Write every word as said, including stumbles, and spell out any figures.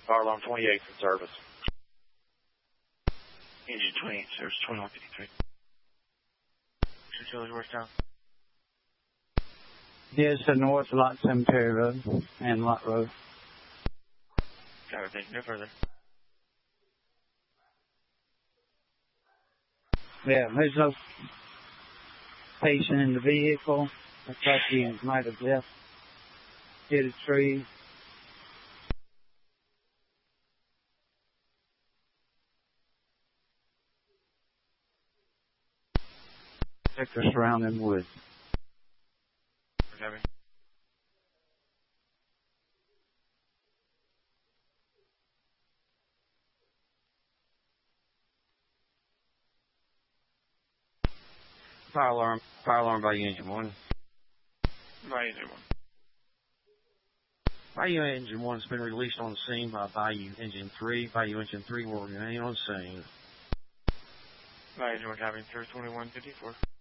Fire alarm twenty-eight in service. Engine twenty-eight, service twenty-one fifty-three. Utility work down. Yes, to north, Lot Cemetery Road and Lot Road. Got it, thank you. No further. Yeah, there's no patient in the vehicle. Looks like he might have left, hit a tree. Sector surrounding woods. Having. Fire alarm, fire alarm Bayou Engine one. Bayou Engine one. Bayou Engine one has been released on the scene by Bayou Engine three. Bayou Engine three will remain on scene. Bayou Engine one having service twenty-one fifty-four.